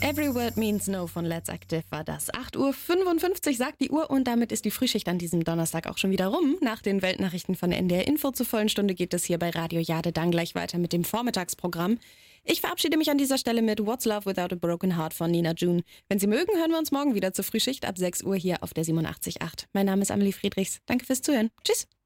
Every Word Means No von Let's Active war das. 8:55 Uhr sagt die Uhr und damit ist die Frühschicht an diesem Donnerstag auch schon wieder rum. Nach den Weltnachrichten von NDR Info zur vollen Stunde geht es hier bei Radio Jade dann gleich weiter mit dem Vormittagsprogramm. Ich verabschiede mich an dieser Stelle mit What's Love Without a Broken Heart von Nina June. Wenn Sie mögen, hören wir uns morgen wieder zur Frühschicht ab 6 Uhr hier auf der 87.8. Mein Name ist Amelie Friedrichs. Danke fürs Zuhören. Tschüss.